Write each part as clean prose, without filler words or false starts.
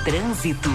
Trânsito.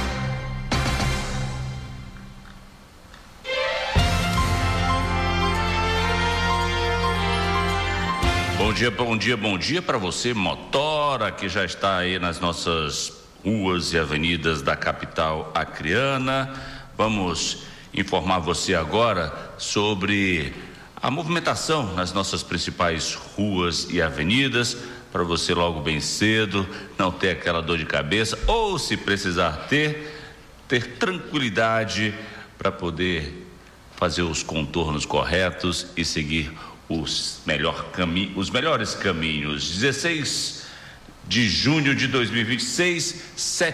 Bom dia para você, motora, que já está aí nas nossas ruas e avenidas da capital acreana. Vamos informar você agora sobre a movimentação nas nossas principais ruas e avenidas, para você logo bem cedo não ter aquela dor de cabeça, ou se precisar ter tranquilidade para poder fazer os contornos corretos e seguir os melhores caminhos. 16 de junho de 2026,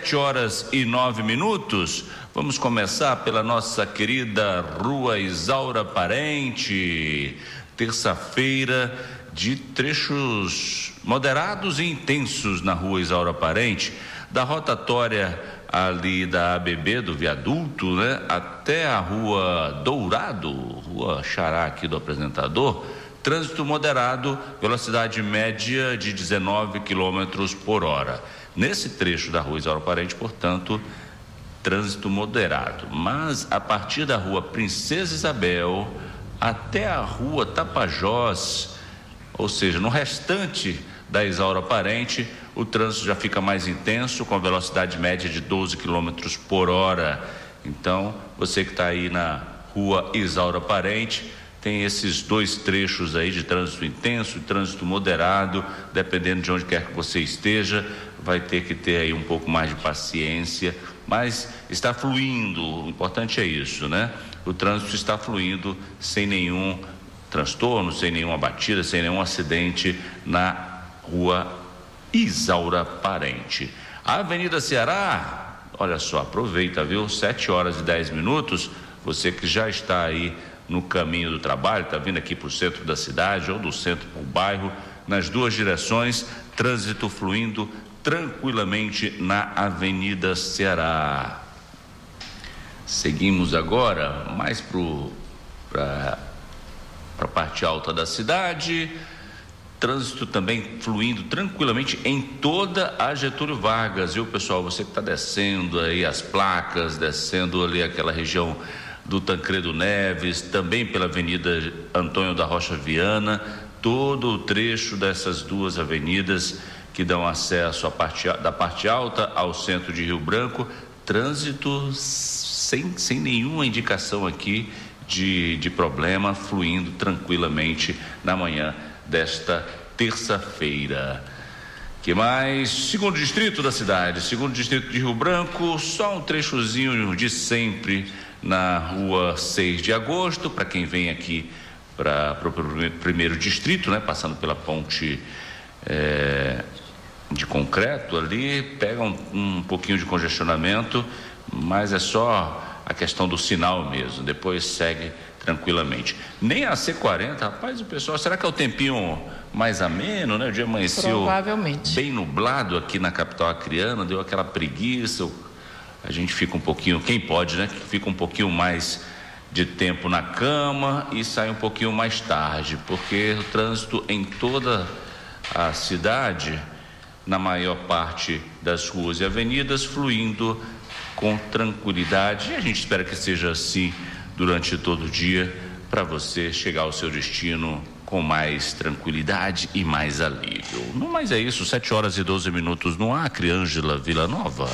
7h09. Vamos começar pela nossa querida Rua Isaura Parente. Terça-feira de trechos moderados e intensos na Rua Isaura Parente, da rotatória ali da ABB, do viaduto, né, até a Rua Dourado, Rua Xará aqui do apresentador. Trânsito moderado, velocidade média de 19 km por hora. Nesse trecho da Rua Isaura Parente, portanto, trânsito moderado. Mas a partir da Rua Princesa Isabel até a Rua Tapajós, ou seja, no restante da Isaura Parente, o trânsito já fica mais intenso, com velocidade média de 12 km por hora. Então, você que está aí na Rua Isaura Parente, tem esses dois trechos aí de trânsito intenso e trânsito moderado, dependendo de onde quer que você esteja, vai ter que ter aí um pouco mais de paciência, mas está fluindo, o importante é isso, né? O trânsito está fluindo sem nenhum transtorno, sem nenhuma batida, sem nenhum acidente na Rua Isaura Parente. A Avenida Ceará, olha só, aproveita, viu? 7h10, você que já está aí no caminho do trabalho, está vindo aqui para o centro da cidade ou do centro para o bairro, nas duas direções, trânsito fluindo tranquilamente na Avenida Ceará. Seguimos agora mais para a parte alta da cidade, trânsito também fluindo tranquilamente em toda a Getúlio Vargas, viu, pessoal? Você que está descendo aí as placas, descendo ali aquela região do Tancredo Neves, também pela Avenida Antônio da Rocha Viana, todo o trecho dessas duas avenidas que dão acesso da parte alta ao centro de Rio Branco, trânsito sem nenhuma indicação aqui de problema, fluindo tranquilamente na manhã desta terça-feira. Que mais? Segundo distrito da cidade, segundo distrito de Rio Branco, só um trechozinho de sempre na Rua 6 de Agosto, para quem vem aqui para o primeiro distrito, né, passando pela ponte de concreto ali, pega um pouquinho de congestionamento, mas é só a questão do sinal mesmo, depois segue tranquilamente. Nem a C40, rapaz, o pessoal, será que é o tempinho mais ameno, né? O dia amanheceu provavelmente bem nublado aqui na capital acreana, deu aquela preguiça, a gente fica um pouquinho, quem pode, né? Fica um pouquinho mais de tempo na cama e sai um pouquinho mais tarde, porque o trânsito em toda a cidade, na maior parte das ruas e avenidas, fluindo com tranquilidade, e a gente espera que seja assim durante todo o dia, para você chegar ao seu destino com mais tranquilidade e mais alívio. Não mais é isso, 7h12 no Acre. Ângela Villanova.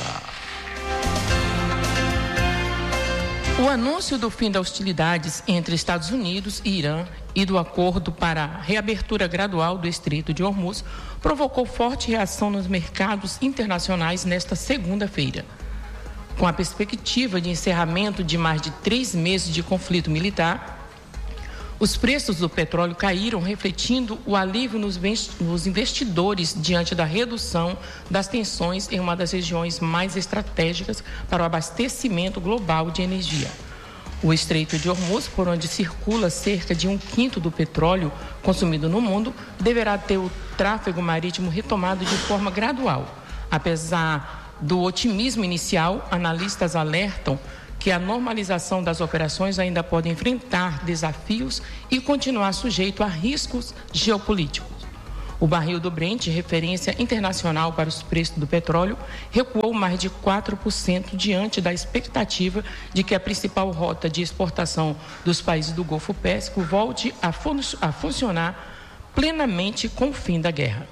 O anúncio do fim das hostilidades entre Estados Unidos e Irã e do acordo para a reabertura gradual do Estreito de Hormuz provocou forte reação nos mercados internacionais nesta segunda-feira. Com a perspectiva de encerramento de mais de 3 meses de conflito militar, os preços do petróleo caíram, refletindo o alívio nos investidores diante da redução das tensões em uma das regiões mais estratégicas para o abastecimento global de energia. O Estreito de Hormuz, por onde circula cerca de 1/5 do petróleo consumido no mundo, deverá ter o tráfego marítimo retomado de forma gradual. Apesar do otimismo inicial, analistas alertam que a normalização das operações ainda pode enfrentar desafios e continuar sujeito a riscos geopolíticos. O barril do Brent, referência internacional para os preços do petróleo, recuou mais de 4% diante da expectativa de que a principal rota de exportação dos países do Golfo Pérsico volte a funcionar plenamente com o fim da guerra.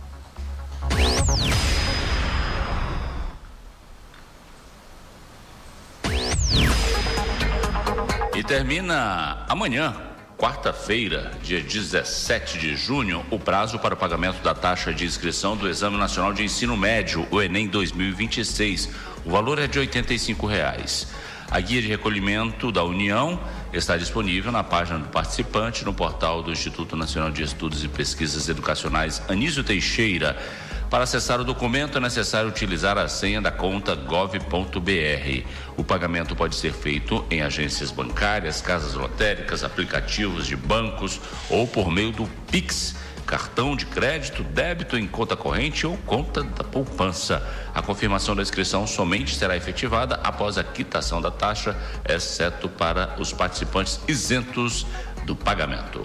E termina amanhã, quarta-feira, dia 17 de junho, o prazo para o pagamento da taxa de inscrição do Exame Nacional de Ensino Médio, o Enem 2026. O valor é de R$ 85,00. A guia de recolhimento da União está disponível na página do participante, no portal do Instituto Nacional de Estudos e Pesquisas Educacionais Anísio Teixeira. Para acessar o documento é necessário utilizar a senha da conta gov.br. O pagamento pode ser feito em agências bancárias, casas lotéricas, aplicativos de bancos ou por meio do Pix, cartão de crédito, débito em conta corrente ou conta da poupança. A confirmação da inscrição somente será efetivada após a quitação da taxa, exceto para os participantes isentos do pagamento.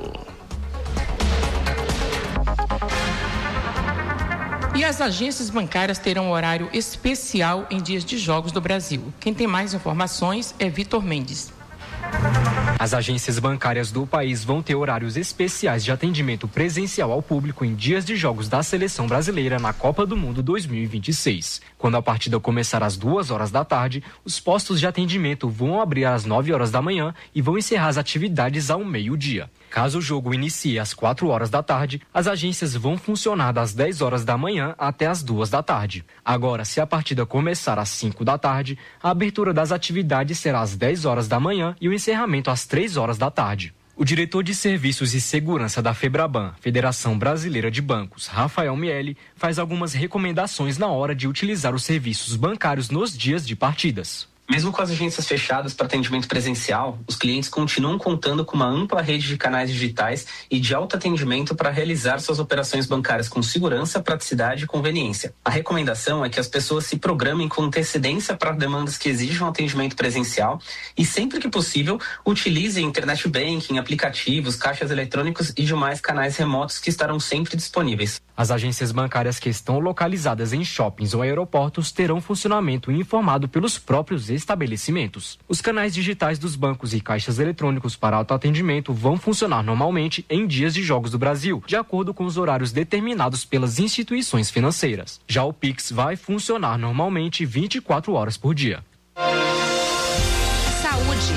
E as agências bancárias terão horário especial em dias de jogos do Brasil. Quem tem mais informações é Vitor Mendes. As agências bancárias do país vão ter horários especiais de atendimento presencial ao público em dias de jogos da Seleção Brasileira na Copa do Mundo 2026. Quando a partida começar às 2h da tarde, os postos de atendimento vão abrir às 9h da manhã e vão encerrar as atividades ao meio-dia. Caso o jogo inicie às 4h da tarde, as agências vão funcionar das 10h da manhã até às 2h da tarde. Agora, se a partida começar às 5h da tarde, a abertura das atividades será às 10h da manhã e o encerramento às 3h da tarde. O diretor de Serviços e Segurança da FEBRABAN, Federação Brasileira de Bancos, Rafael Miele, faz algumas recomendações na hora de utilizar os serviços bancários nos dias de partidas. Mesmo com as agências fechadas para atendimento presencial, os clientes continuam contando com uma ampla rede de canais digitais e de autoatendimento para realizar suas operações bancárias com segurança, praticidade e conveniência. A recomendação é que as pessoas se programem com antecedência para demandas que exijam atendimento presencial e, sempre que possível, utilizem internet banking, aplicativos, caixas eletrônicos e demais canais remotos que estarão sempre disponíveis. As agências bancárias que estão localizadas em shoppings ou aeroportos terão funcionamento informado pelos próprios estabelecimentos. Os canais digitais dos bancos e caixas eletrônicos para autoatendimento vão funcionar normalmente em dias de jogos do Brasil, de acordo com os horários determinados pelas instituições financeiras. Já o Pix vai funcionar normalmente 24 horas por dia. Saúde.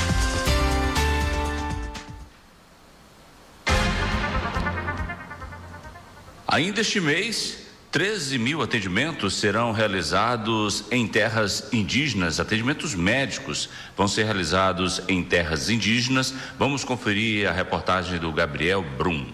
Ainda este mês, 13 mil atendimentos serão realizados em terras indígenas. Atendimentos médicos vão ser realizados em terras indígenas. Vamos conferir a reportagem do Gabriel Brum.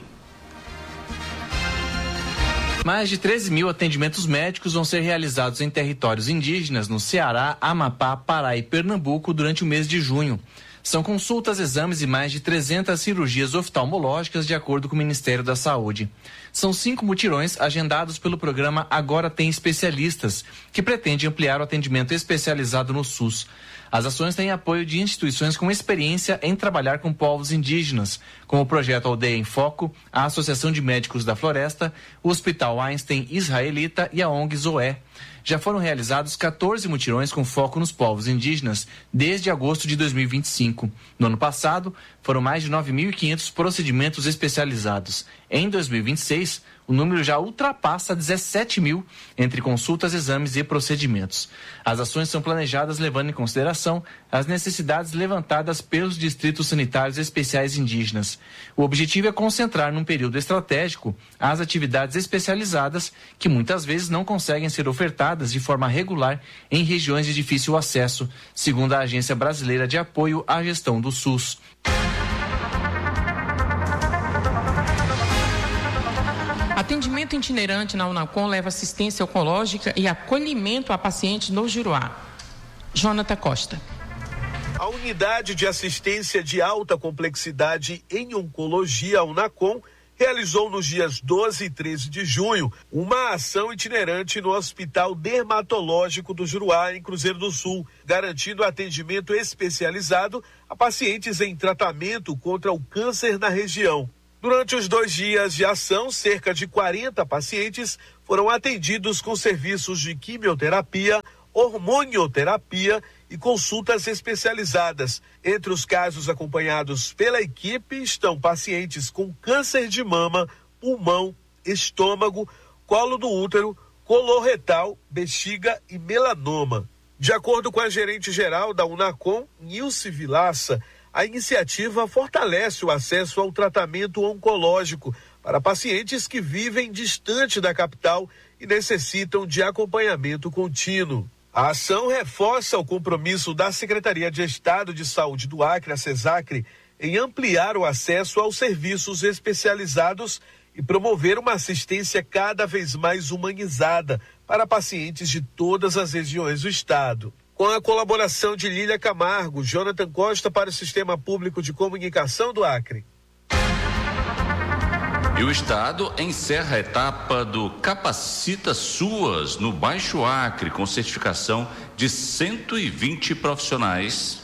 Mais de 13 mil atendimentos médicos vão ser realizados em territórios indígenas no Ceará, Amapá, Pará e Pernambuco durante o mês de junho. São consultas, exames e mais de 300 cirurgias oftalmológicas, de acordo com o Ministério da Saúde. São 5 mutirões agendados pelo programa Agora Tem Especialistas, que pretende ampliar o atendimento especializado no SUS. As ações têm apoio de instituições com experiência em trabalhar com povos indígenas, como o Projeto Aldeia em Foco, a Associação de Médicos da Floresta, o Hospital Einstein Israelita e a ONG Zoé. Já foram realizados 14 mutirões com foco nos povos indígenas desde agosto de 2025. No ano passado, foram mais de 9.500 procedimentos especializados. Em 2026, o número já ultrapassa 17 mil entre consultas, exames e procedimentos. As ações são planejadas levando em consideração as necessidades levantadas pelos distritos sanitários especiais indígenas. O objetivo é concentrar num período estratégico as atividades especializadas que muitas vezes não conseguem ser ofertadas de forma regular em regiões de difícil acesso, segundo a Agência Brasileira de Apoio à Gestão do SUS. Atendimento itinerante na Unacom leva assistência oncológica e acolhimento a pacientes no Juruá. Jonathan Costa. A unidade de assistência de alta complexidade em oncologia, a Unacom, realizou nos dias 12 e 13 de junho uma ação itinerante no Hospital Dermatológico do Juruá, em Cruzeiro do Sul, garantindo atendimento especializado a pacientes em tratamento contra o câncer na região. Durante os 2 dias de ação, cerca de 40 pacientes foram atendidos com serviços de quimioterapia, hormonioterapia e consultas especializadas. Entre os casos acompanhados pela equipe estão pacientes com câncer de mama, pulmão, estômago, colo do útero, coloretal, bexiga e melanoma. De acordo com a gerente-geral da Unacom, Nilce Vilaça, a iniciativa fortalece o acesso ao tratamento oncológico para pacientes que vivem distante da capital e necessitam de acompanhamento contínuo. A ação reforça o compromisso da Secretaria de Estado de Saúde do Acre, a CESACRE, em ampliar o acesso aos serviços especializados e promover uma assistência cada vez mais humanizada para pacientes de todas as regiões do estado. Com a colaboração de Lília Camargo, Jonathan Costa para o Sistema Público de Comunicação do Acre. E o estado encerra a etapa do Capacita SUAS no Baixo Acre, com certificação de 120 profissionais.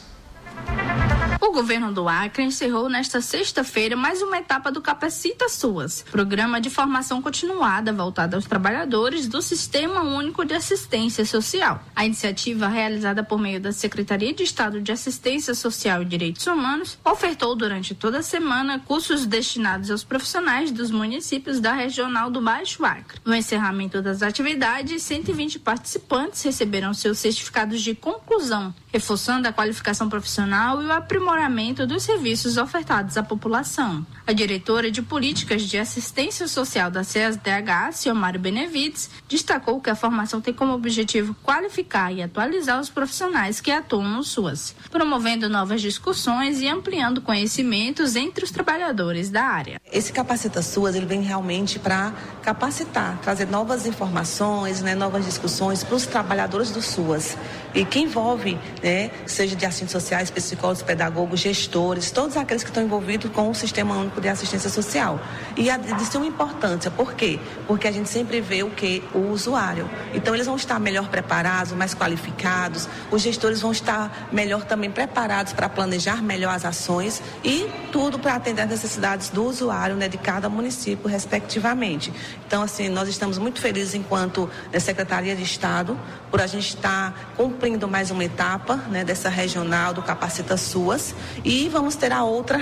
O governo do Acre encerrou nesta sexta-feira mais uma etapa do Capacita SUAS, programa de formação continuada voltado aos trabalhadores do Sistema Único de Assistência Social. A iniciativa, realizada por meio da Secretaria de Estado de Assistência Social e Direitos Humanos, ofertou durante toda a semana cursos destinados aos profissionais dos municípios da Regional do Baixo Acre. No encerramento das atividades, 120 participantes receberam seus certificados de conclusão, reforçando a qualificação profissional e o aprimoramento dos serviços ofertados à população. A diretora de Políticas de Assistência Social da CESDH, Ciomário Benevides, destacou que a formação tem como objetivo qualificar e atualizar os profissionais que atuam no SUAS, promovendo novas discussões e ampliando conhecimentos entre os trabalhadores da área. Esse Capacita SUAS, ele vem realmente para capacitar, trazer novas informações, novas discussões para os trabalhadores do SUAS. E que envolve, seja de assistentes sociais, psicólogos, pedagogos, gestores, todos aqueles que estão envolvidos com o Sistema Único de Assistência Social. E de suma importância, por quê? Porque a gente sempre vê o usuário. Então, eles vão estar melhor preparados, mais qualificados, os gestores vão estar melhor também preparados para planejar melhor as ações e tudo para atender às necessidades do usuário, de cada município, respectivamente. Então, assim, nós estamos muito felizes enquanto Secretaria de Estado por a gente estar cumprindo mais uma etapa, dessa regional do Capacita SUAS, e vamos ter a outra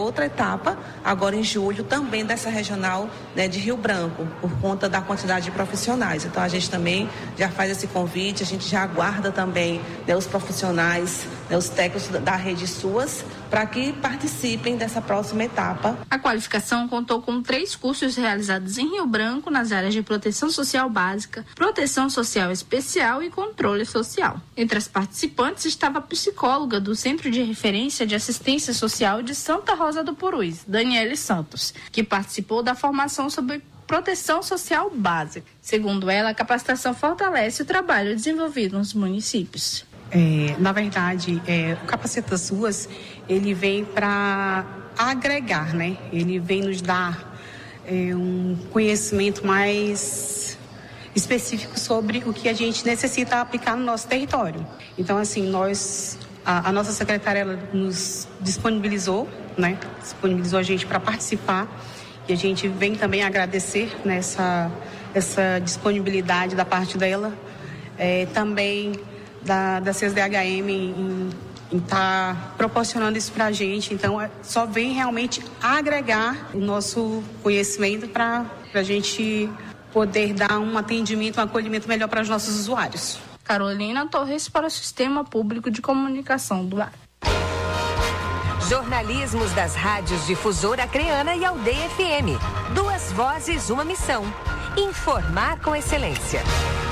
etapa agora em julho também dessa regional de Rio Branco, por conta da quantidade de profissionais. Então a gente também já faz esse convite, a gente já aguarda também os profissionais, os técnicos da rede SUAS, para que participem dessa próxima etapa. A qualificação contou com 3 cursos realizados em Rio Branco nas áreas de proteção social básica, proteção social especial e controle social. Entre as participantes estava a psicóloga do Centro de Referência de Assistência Social de Santa Rosa do Purus, Daniele Santos, que participou da formação sobre proteção social básica. Segundo ela, a capacitação fortalece o trabalho desenvolvido nos municípios. Na verdade, o Capacita SUAS, ele vem para agregar, Ele vem nos dar um conhecimento mais específico sobre o que a gente necessita aplicar no nosso território. Então, assim, a nossa secretária, ela nos disponibilizou, disponibilizou a gente para participar, e a gente vem também agradecer essa disponibilidade da parte dela, também da CESDHM em estar proporcionando isso para a gente. Então, só vem realmente agregar o nosso conhecimento para a gente poder dar um atendimento, um acolhimento melhor para os nossos usuários. Carolina Torres para o Sistema Público de Comunicação do Acre. Jornalismos das rádios Difusora Acreana e Aldeia FM. 2 vozes, uma missão. Informar com excelência.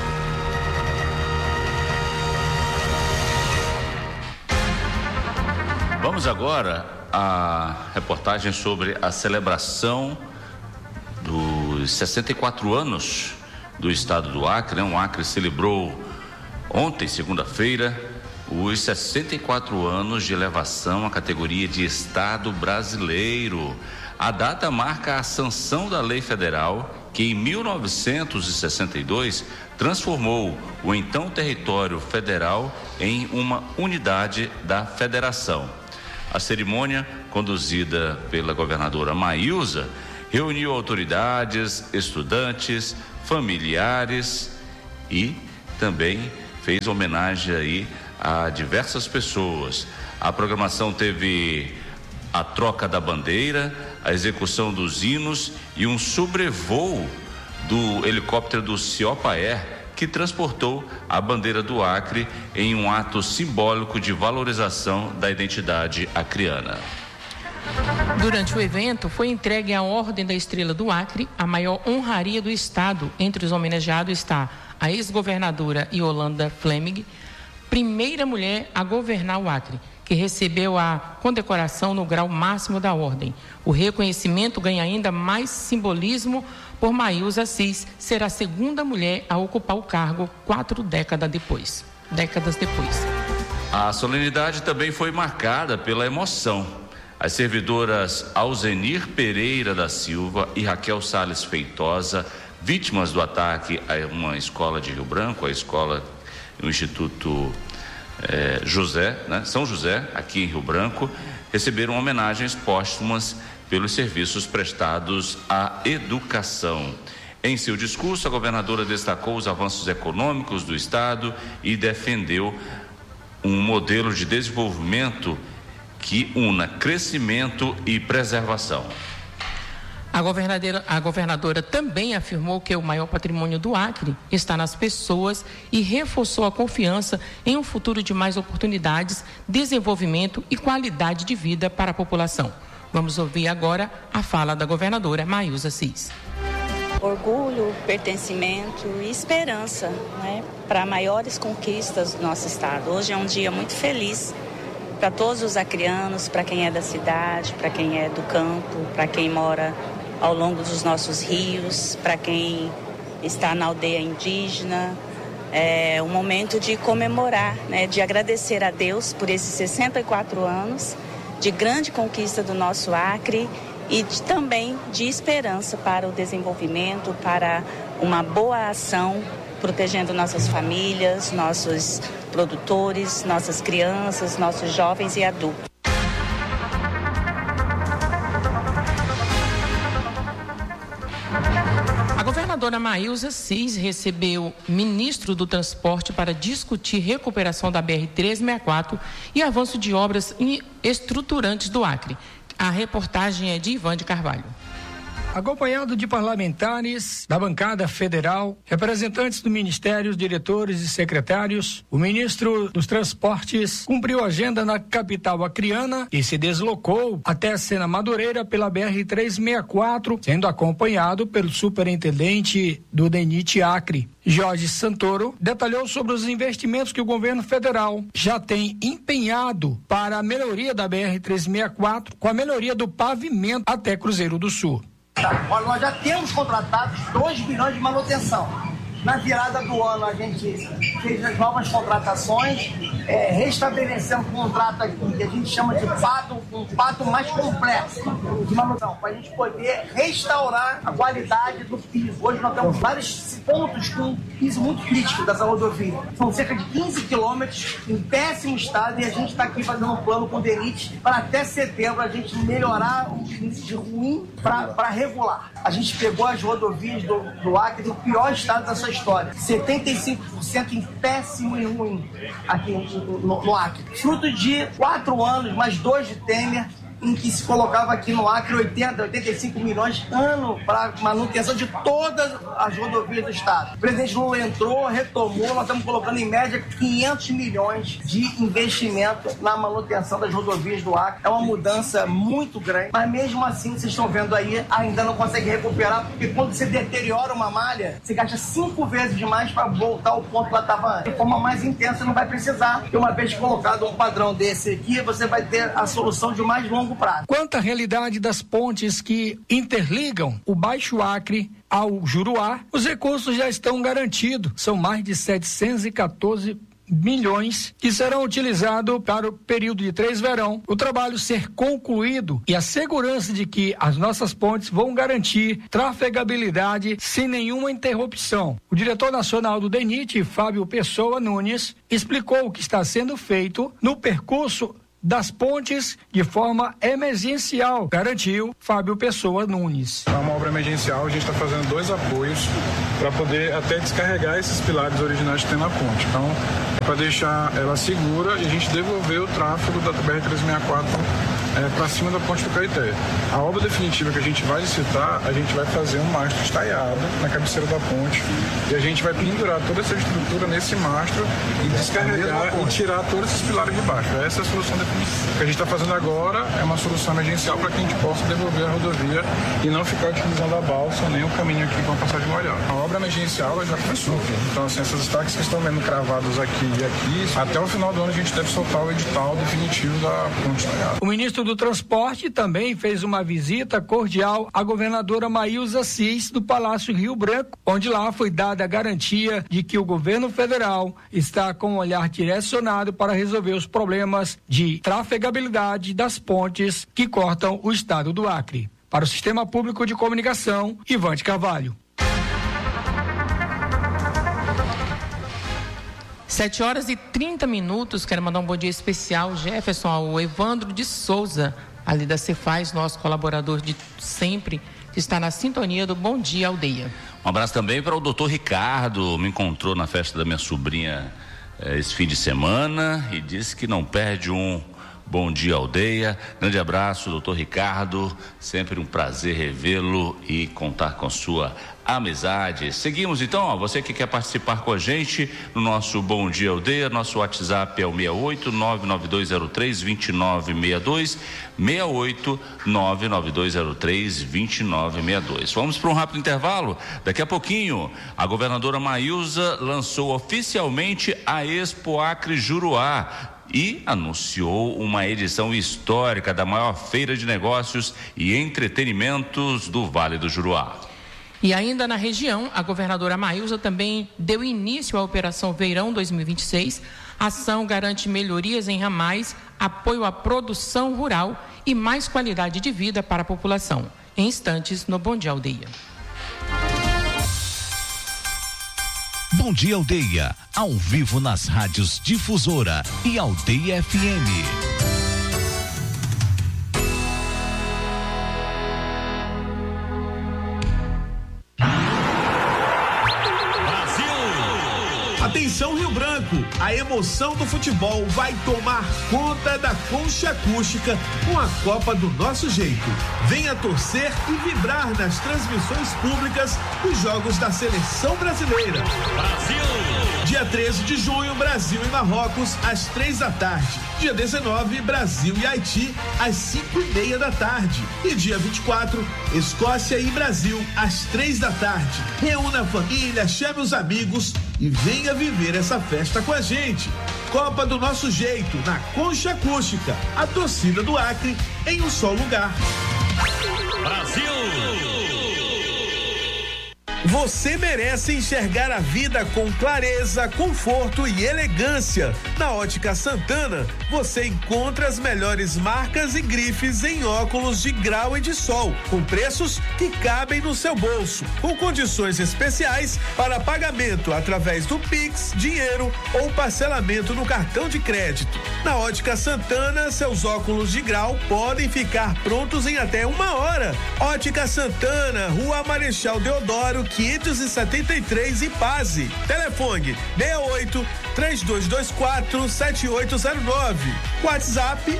Vamos agora à reportagem sobre a celebração dos 64 anos do estado do Acre. O Acre celebrou ontem, segunda-feira, os 64 anos de elevação à categoria de Estado brasileiro. A data marca a sanção da lei federal que, em 1962, transformou o então território federal em uma unidade da federação. A cerimônia conduzida pela governadora Maílza, reuniu autoridades, estudantes, familiares e também fez homenagem aí a diversas pessoas. A programação teve a troca da bandeira, a execução dos hinos e um sobrevoo do helicóptero do Ciopa Air, que transportou a bandeira do Acre em um ato simbólico de valorização da identidade acreana. Durante o evento, foi entregue a Ordem da Estrela do Acre, a maior honraria do Estado. Entre os homenageados está a ex-governadora Yolanda Fleming, primeira mulher a governar o Acre, que recebeu a condecoração no grau máximo da Ordem. O reconhecimento ganha ainda mais simbolismo por Maílza Assis ser a segunda mulher a ocupar o cargo 4 décadas depois. A solenidade também foi marcada pela emoção. As servidoras Alzenir Pereira da Silva e Raquel Salles Feitosa, vítimas do ataque a uma escola de Rio Branco, a escola do Instituto São José, aqui em Rio Branco, receberam homenagens póstumas pelos serviços prestados à educação. Em seu discurso, a governadora destacou os avanços econômicos do Estado e defendeu um modelo de desenvolvimento que una crescimento e preservação. A governadora também afirmou que o maior patrimônio do Acre está nas pessoas e reforçou a confiança em um futuro de mais oportunidades, desenvolvimento e qualidade de vida para a população. Vamos ouvir agora a fala da governadora Maílza Assis. Orgulho, pertencimento e esperança, né, para maiores conquistas do nosso estado. Hoje é um dia muito feliz para todos os acreanos, para quem é da cidade, para quem é do campo, para quem mora ao longo dos nossos rios, para quem está na aldeia indígena. É um momento de comemorar, né, de agradecer a Deus por esses 64 anos de grande conquista do nosso Acre e também de esperança para o desenvolvimento, para uma boa ação, protegendo nossas famílias, nossos produtores, nossas crianças, nossos jovens e adultos. A governadora Maílza Assis recebeu o ministro do Transporte para discutir recuperação da BR-364 e avanço de obras estruturantes do Acre. A reportagem é de Ivan de Carvalho. Acompanhado de parlamentares da bancada federal, representantes do Ministério, diretores e secretários, o ministro dos Transportes cumpriu a agenda na capital acreana e se deslocou até Sena Madureira pela BR-364, sendo acompanhado pelo superintendente do DENIT Acre. Jorge Santoro detalhou sobre os investimentos que o governo federal já tem empenhado para a melhoria da BR-364, com a melhoria do pavimento até Cruzeiro do Sul. Olha, nós já temos contratados 2 bilhões de manutenção. Na virada do ano, a gente fez as novas contratações, restabelecendo um contrato aqui que a gente chama de um pato mais complexo de manutenção, para a gente poder restaurar a qualidade do piso. Hoje nós temos vários pontos com piso muito crítico dessa rodovia. São cerca de 15 quilômetros em péssimo estado e a gente está aqui fazendo um plano com o DENIT para até setembro a gente melhorar o índice de ruim para regular. A gente pegou as rodovias do Acre do pior estado da sua história, 75% em péssimo e ruim aqui no Acre. Fruto de 4 anos, mais 2 de Temer, em que se colocava aqui no Acre 85 milhões ano para manutenção de todas as rodovias do estado. O presidente Lula entrou, retomou, nós estamos colocando em média 500 milhões de investimento na manutenção das rodovias do Acre. É uma mudança muito grande, mas mesmo assim, vocês estão vendo aí, ainda não consegue recuperar, porque quando você deteriora uma malha, você gasta 5 vezes demais para voltar ao ponto que ela estava antes. De forma mais intensa, não vai precisar, porque uma vez colocado um padrão desse aqui, você vai ter a solução de mais longo prazo. Quanto à realidade das pontes que interligam o Baixo Acre ao Juruá, os recursos já estão garantidos. São mais de 714 milhões que serão utilizados para o período de 3 verão. O trabalho ser concluído e a segurança de que as nossas pontes vão garantir trafegabilidade sem nenhuma interrupção. O diretor nacional do DENIT, Fábio Pessoa Nunes, explicou o que está sendo feito no percurso das pontes de forma emergencial, garantiu Fábio Pessoa Nunes. É uma obra emergencial, a gente está fazendo 2 apoios para poder até descarregar esses pilares originais que tem na ponte. Então, para deixar ela segura e a gente devolver o tráfego da BR-364 para cima da ponte do Caeté. A obra definitiva que a gente vai licitar, a gente vai fazer um mastro estaiado na cabeceira da ponte e a gente vai pendurar toda essa estrutura nesse mastro e descarregar e tirar todos esses pilares de baixo. Essa é a solução definitiva. O que a gente está fazendo agora é uma solução emergencial para que a gente possa devolver a rodovia e não ficar utilizando a balsa nem o caminho aqui com a passagem molhada. A obra emergencial ela já começou. Então, assim, essas estacas que estão vendo cravadas aqui e aqui, até o final do ano a gente deve soltar o edital definitivo da ponte estaiada. O ministro do Transporte também fez uma visita cordial à governadora Maílza Cis do Palácio Rio Branco, onde lá foi dada a garantia de que o governo federal está com um olhar direcionado para resolver os problemas de trafegabilidade das pontes que cortam o estado do Acre. Para o Sistema Público de Comunicação, Ivante Carvalho. 7h30. Quero mandar um bom dia especial, Jefferson, ao Evandro de Souza, ali da Cefaz, nosso colaborador de sempre, que está na sintonia do Bom Dia Aldeia. Um abraço também para o doutor Ricardo, me encontrou na festa da minha sobrinha esse fim de semana e disse que não perde um Bom Dia Aldeia. Grande abraço, doutor Ricardo, sempre um prazer revê-lo e contar com sua amizade. Seguimos então, você que quer participar com a gente no nosso Bom Dia Aldeia, nosso WhatsApp é o 68-99203-2962, 68-99203-2962. Vamos para um rápido intervalo. Daqui a pouquinho, a governadora Maílza lançou oficialmente a Expo Acre Juruá e anunciou uma edição histórica da maior feira de negócios e entretenimentos do Vale do Juruá. E ainda na região, a governadora Maílza também deu início à Operação Verão 2026. A ação garante melhorias em ramais, apoio à produção rural e mais qualidade de vida para a população. Em instantes, no Bom Dia Aldeia. Bom Dia Aldeia, ao vivo nas rádios Difusora e Aldeia FM. Atenção Rio Branco, a emoção do futebol vai tomar conta da Concha Acústica com a Copa do Nosso Jeito. Venha torcer e vibrar nas transmissões públicas dos jogos da Seleção Brasileira. Brasil! Dia 13 de junho, Brasil e Marrocos, às 15h. Dia 19, Brasil e Haiti, às 5:30. E dia 24, Escócia e Brasil, às 15h. Reúna a família, chame os amigos e venha viver essa festa com a gente. Copa do Nosso Jeito, na Concha Acústica. A torcida do Acre em um só lugar. Brasil! Você merece enxergar a vida com clareza, conforto e elegância. Na Ótica Santana, você encontra as melhores marcas e grifes em óculos de grau e de sol, com preços que cabem no seu bolso, com condições especiais para pagamento através do Pix, dinheiro ou parcelamento no cartão de crédito. Na Ótica Santana, seus óculos de grau podem ficar prontos em até 1 hora. Ótica Santana, Rua Marechal Deodoro, 573 Ipaze. Telefone 68-3224-7809. WhatsApp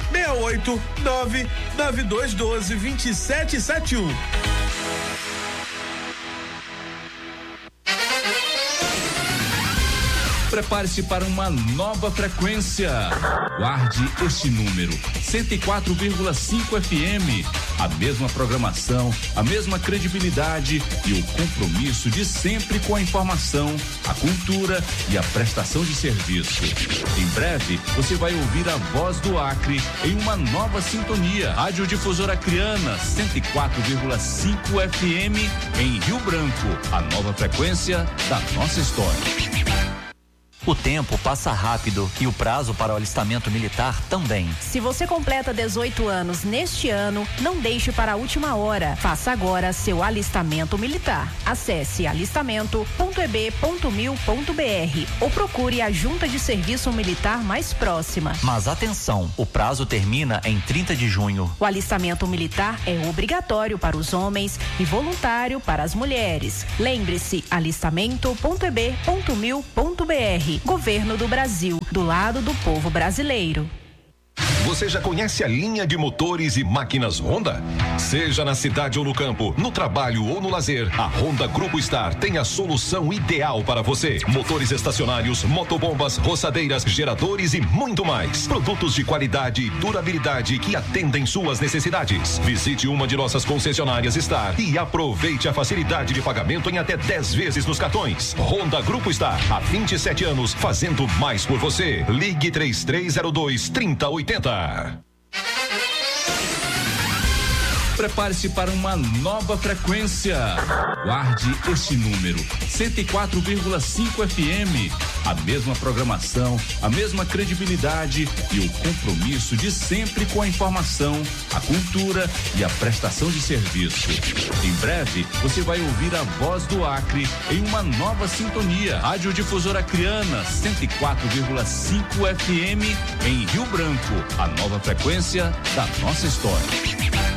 68-99212-2771. Prepare-se para uma nova frequência. Guarde este número, 104,5 FM. A mesma programação, a mesma credibilidade e o compromisso de sempre com a informação, a cultura e a prestação de serviço. Em breve, você vai ouvir a voz do Acre em uma nova sintonia. Rádio Difusora Acreana, 104,5 FM em Rio Branco. A nova frequência da nossa história. O tempo passa rápido e o prazo para o alistamento militar também. Se você completa 18 anos neste ano, não deixe para a última hora. Faça agora seu alistamento militar. Acesse alistamento.eb.mil.br ou procure a Junta de Serviço Militar mais próxima. Mas atenção, o prazo termina em 30 de junho. O alistamento militar é obrigatório para os homens e voluntário para as mulheres. Lembre-se, alistamento.eb.mil.br. Governo do Brasil, do lado do povo brasileiro. Você já conhece a linha de motores e máquinas Honda? Seja na cidade ou no campo, no trabalho ou no lazer, a Honda Grupo Star tem a solução ideal para você. Motores estacionários, motobombas, roçadeiras, geradores e muito mais. Produtos de qualidade e durabilidade que atendem suas necessidades. Visite uma de nossas concessionárias Star e aproveite a facilidade de pagamento em até 10 vezes nos cartões. Honda Grupo Star, há 27 anos, fazendo mais por você. Ligue 3302-3080. Prepare-se para uma nova frequência. Guarde este número, 104,5 FM. A mesma programação, a mesma credibilidade e o compromisso de sempre com a informação, a cultura e a prestação de serviço. Em breve, você vai ouvir a voz do Acre em uma nova sintonia. Rádio Difusora Acreana, 104,5 FM em Rio Branco. A nova frequência da nossa história.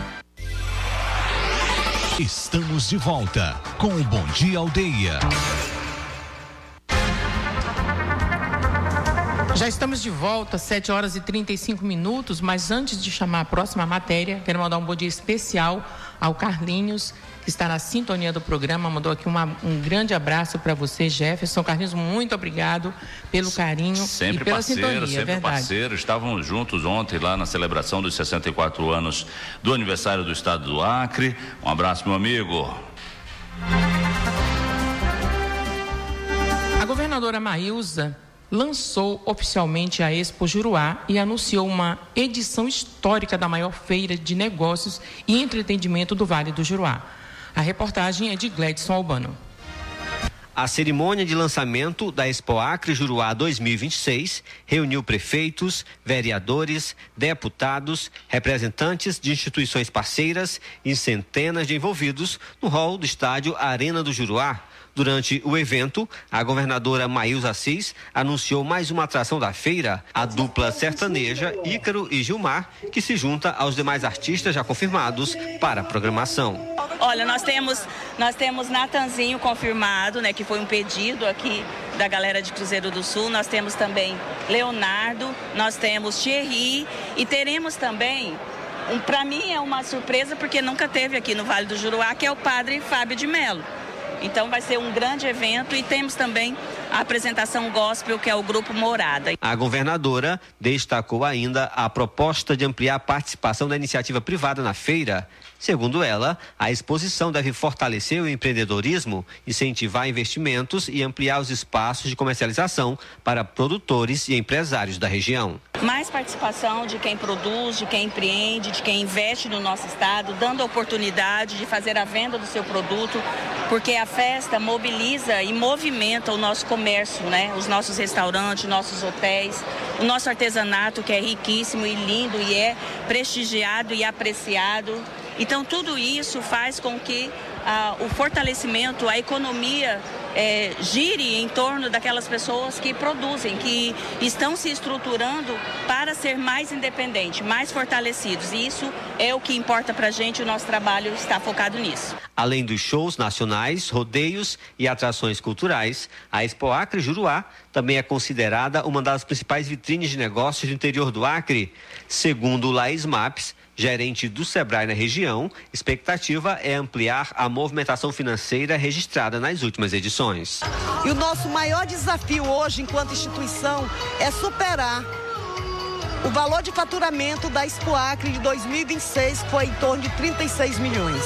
Estamos de volta com o Bom Dia Aldeia. Já estamos de volta, 7 horas e 35 minutos, mas antes de chamar a próxima matéria, quero mandar um bom dia especial ao Carlinhos, que está na sintonia do programa, mandou aqui um grande abraço para você, Jefferson. Carlinhos, muito obrigado pelo carinho sempre e pela parceiro, sintonia, sempre verdade. parceiro. Estávamos juntos ontem lá na celebração dos 64 anos do aniversário do estado do Acre. Um abraço, meu amigo. A governadora Maílza lançou oficialmente a Expo Juruá e anunciou uma edição histórica da maior feira de negócios e entretenimento do Vale do Juruá. A reportagem é de Gledson Albano. A cerimônia de lançamento da Expo Acre Juruá 2026 reuniu prefeitos, vereadores, deputados, representantes de instituições parceiras e centenas de envolvidos no hall do estádio Arena do Juruá. Durante o evento, a governadora Maílza Assis anunciou mais uma atração da feira, a dupla sertaneja Ícaro e Gilmar, que se junta aos demais artistas já confirmados para a programação. Olha, nós temos Natanzinho confirmado, né, que foi um pedido aqui da galera de Cruzeiro do Sul. Nós temos também Leonardo, nós temos Thierry e teremos também, para mim é uma surpresa porque nunca teve aqui no Vale do Juruá, que é o padre Fábio de Melo. Então vai ser um grande evento e temos também a apresentação gospel, que é o Grupo Morada. A governadora destacou ainda a proposta de ampliar a participação da iniciativa privada na feira. Segundo ela, a exposição deve fortalecer o empreendedorismo, incentivar investimentos e ampliar os espaços de comercialização para produtores e empresários da região. Mais participação de quem produz, de quem empreende, de quem investe no nosso estado, dando a oportunidade de fazer a venda do seu produto, porque a festa mobiliza e movimenta o nosso comércio, né? Os nossos restaurantes, nossos hotéis, o nosso artesanato, que é riquíssimo e lindo e é prestigiado e apreciado. Então, tudo isso faz com que o fortalecimento, a economia gire em torno daquelas pessoas que produzem, que estão se estruturando para ser mais independentes, mais fortalecidos. E isso é o que importa para a gente, o nosso trabalho está focado nisso. Além dos shows nacionais, rodeios e atrações culturais, a Expo Acre Juruá também é considerada uma das principais vitrines de negócios do interior do Acre. Segundo Laís Maps, gerente do Sebrae na região, expectativa é ampliar a movimentação financeira registrada nas últimas edições. E o nosso maior desafio hoje, enquanto instituição, é superar o valor de faturamento da Expo Acre de 2026, que foi em torno de 36 milhões.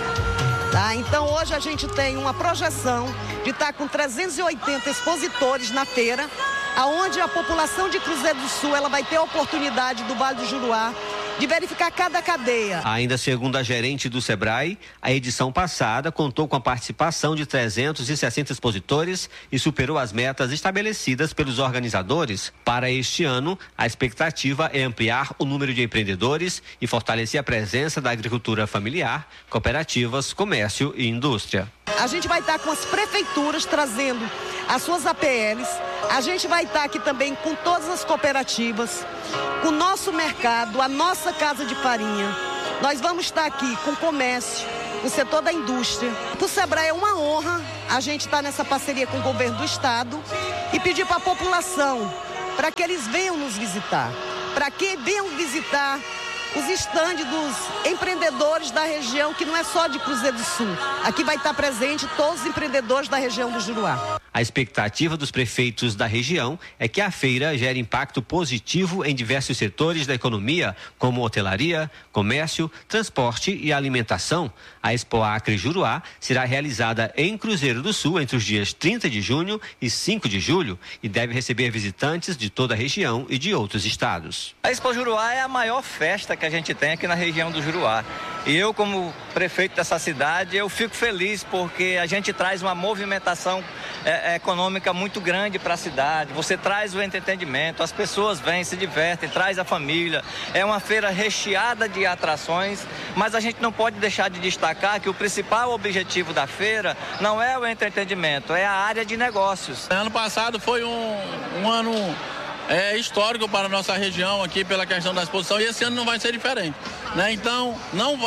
Tá? Então, hoje a gente tem uma projeção de estar com 380 expositores na feira, aonde a população de Cruzeiro do Sul ela vai ter a oportunidade do Vale do Juruá de verificar cada cadeia. Ainda segundo a gerente do Sebrae, a edição passada contou com a participação de 360 expositores e superou as metas estabelecidas pelos organizadores. Para este ano, a expectativa é ampliar o número de empreendedores e fortalecer a presença da agricultura familiar, cooperativas, comércio e indústria. A gente vai estar com as prefeituras trazendo as suas APLs, a gente vai estar aqui também com todas as cooperativas, com o nosso mercado, a nossa casa de farinha. Nós vamos estar aqui com o comércio, o setor da indústria. Para o Sebrae é uma honra a gente estar nessa parceria com o governo do estado e pedir para a população, para que eles venham nos visitar, para que venham visitar os estandes dos empreendedores da região, que não é só de Cruzeiro do Sul. Aqui vai estar presente todos os empreendedores da região do Juruá. A expectativa dos prefeitos da região é que a feira gere impacto positivo em diversos setores da economia, como hotelaria, comércio, transporte e alimentação. A Expo Acre Juruá será realizada em Cruzeiro do Sul entre os dias 30 de junho e 5 de julho e deve receber visitantes de toda a região e de outros estados. A Expo Juruá é a maior festa que a gente tem aqui na região do Juruá. E eu, como prefeito dessa cidade, eu fico feliz porque a gente traz uma movimentação econômica muito grande para a cidade. Você traz o entretenimento, as pessoas vêm, se divertem, traz a família. É uma feira recheada de atrações, mas a gente não pode deixar de destacar que o principal objetivo da feira não é o entretenimento, é a área de negócios. Ano passado foi um ano histórico para a nossa região aqui pela questão da exposição, e esse ano não vai ser diferente, né? Então não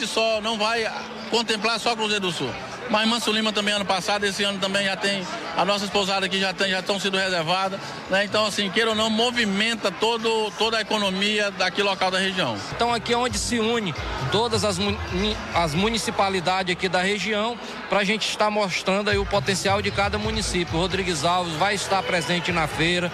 vai contemplar só Cruzeiro do Sul, mas Manso Lima também ano passado, esse ano também já tem, a nossa pousada aqui já estão sendo reservadas, né? Então assim, queira ou não, movimenta toda a economia daqui local da região. Então aqui é onde se une todas as municipalidades aqui da região, para a gente estar mostrando aí o potencial de cada município. O Rodrigues Alves vai estar presente na feira,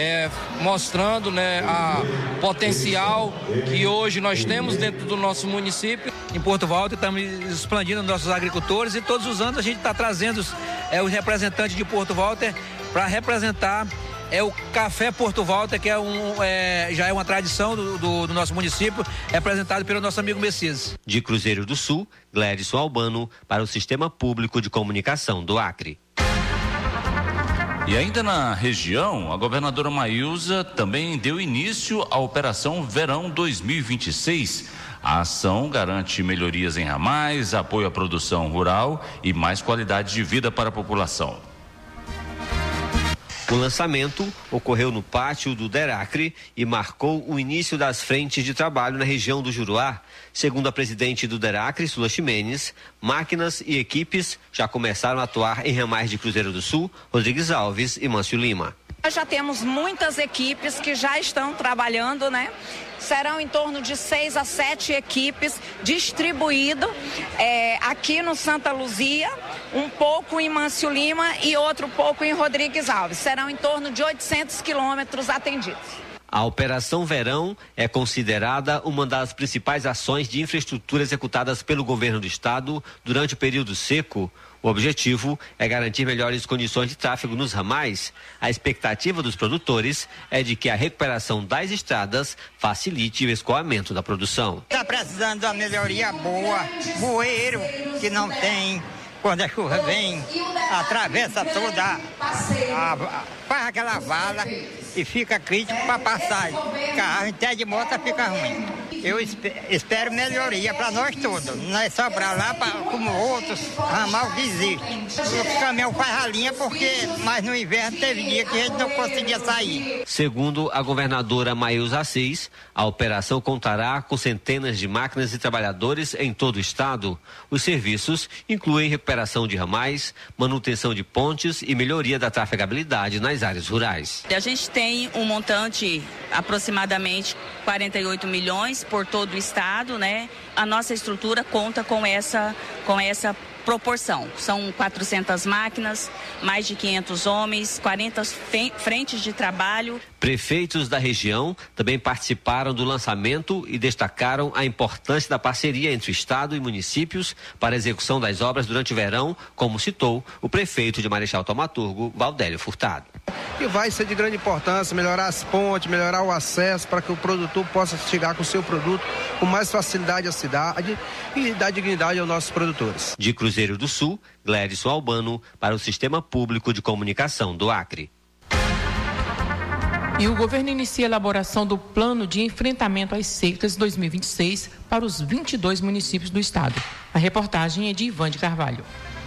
mostrando, né, o potencial que hoje nós temos dentro do nosso município. Em Porto Walter estamos expandindo nossos agricultores e todos os anos a gente está trazendo os representantes de Porto Walter para representar o Café Porto Walter, que já é uma tradição do nosso município, representado pelo nosso amigo Messias. De Cruzeiro do Sul, Glédson Albano, para o Sistema Público de Comunicação do Acre. E ainda na região, a governadora Maílza também deu início à Operação Verão 2026. A ação garante melhorias em ramais, apoio à produção rural e mais qualidade de vida para a população. O lançamento ocorreu no pátio do DERACRE e marcou o início das frentes de trabalho na região do Juruá. Segundo a presidente do DERACRE, Sula Ximenes, máquinas e equipes já começaram a atuar em ramais de Cruzeiro do Sul, Rodrigues Alves e Mâncio Lima. Nós já temos muitas equipes que já estão trabalhando, né? Serão em torno de 6 a 7 equipes distribuídas aqui no Santa Luzia, um pouco em Mâncio Lima e outro pouco em Rodrigues Alves. Serão em torno de 800 quilômetros atendidos. A Operação Verão é considerada uma das principais ações de infraestrutura executadas pelo governo do estado durante o período seco. O objetivo é garantir melhores condições de tráfego nos ramais. A expectativa dos produtores é de que a recuperação das estradas facilite o escoamento da produção. Está precisando de uma melhoria boa, bueiro que não tem. Quando a chuva vem, atravessa toda, faz aquela vala e fica crítico para passar. Carro até de moto fica ruim. Eu espero melhoria para nós todos. Não é só para lá, como outros ramal que existe. O caminhão faz a linha mas no inverno teve dia que a gente não conseguia sair. Segundo a governadora Maílza Assis, a operação contará com centenas de máquinas e trabalhadores em todo o estado. Os serviços incluem recuperação de ramais, manutenção de pontes e melhoria da trafegabilidade nas áreas rurais. A gente tem um montante aproximadamente 48 milhões por todo o estado, né? A nossa estrutura conta com essa proporção. São 400 máquinas, mais de 500 homens, 40 frentes de trabalho. Prefeitos da região também participaram do lançamento e destacaram a importância da parceria entre o Estado e municípios para a execução das obras durante o verão, como citou o prefeito de Marechal Thaumaturgo, Valdélio Furtado. E vai ser de grande importância melhorar as pontes, melhorar o acesso para que o produtor possa chegar com o seu produto com mais facilidade à cidade e dar dignidade aos nossos produtores. De Cruzeiro do Sul, Glédson Albano, para o Sistema Público de Comunicação do Acre. E o governo inicia a elaboração do Plano de Enfrentamento às Secas 2026 para os 22 municípios do estado. A reportagem é de Ivan de Carvalho.